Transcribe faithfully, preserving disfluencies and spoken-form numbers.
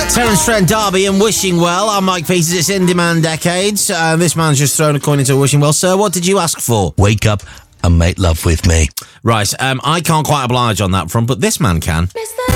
Terence Trent D'Arby and Wishing Well. I'm Mike Peters. It's In Demand Decades. Uh, this man's just thrown a coin into a Wishing Well. Sir, what did you ask for? Wake up and make love with me. Right, um, I can't quite oblige on that front, but this man can. Mister